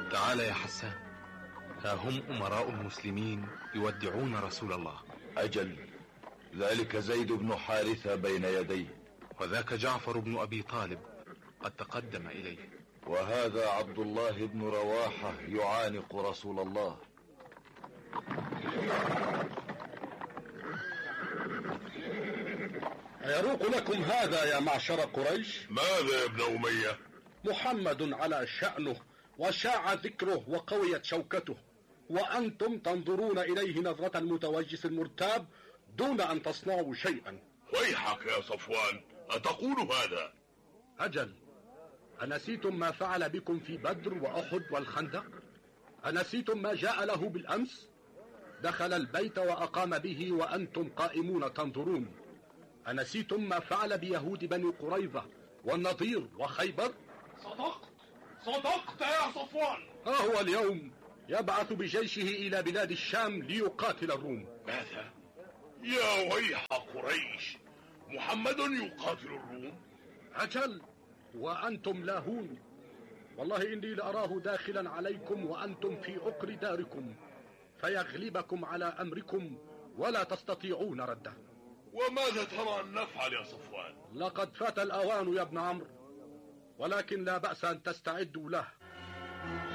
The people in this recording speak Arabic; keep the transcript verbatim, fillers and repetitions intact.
تعال يا حسان، ها هم أمراء المسلمين يودعون رسول الله. أجل، ذلك زيد بن حارثة بين يديه، وذاك جعفر بن أبي طالب قد تقدم إليه، وهذا عبد الله بن رواحة يعانق رسول الله. أيروق لكم هذا يا معشر قريش؟ ماذا يا ابن أمية؟ محمد على شأنه وشاع ذكره وقويت شوكته، وأنتم تنظرون إليه نظرة المتوجس المرتاب دون أن تصنعوا شيئا. ويحك يا صفوان، أتقول هذا؟ أجل، أنسيتم ما فعل بكم في بدر وأحد والخندق؟ أنسيتم ما جاء له بالأمس؟ دخل البيت وأقام به وأنتم قائمون تنظرون. أنسيتم ما فعل بيهود بني قريظة والنضير وخيبر؟ صدقت صدقت يا صفوان. ها هو اليوم يبعث بجيشه إلى بلاد الشام ليقاتل الروم. ماذا؟ يا ويح قريش، محمد يقاتل الروم؟ أجل، وأنتم لاهون. والله إني لأراه داخلا عليكم وأنتم في عقر داركم، فيغلبكم على أمركم ولا تستطيعون رده. وماذا ترى أن نفعل يا صفوان؟ لقد فات الأوان يا ابن عمرو، ولكن لا بأس أن تستعدوا له.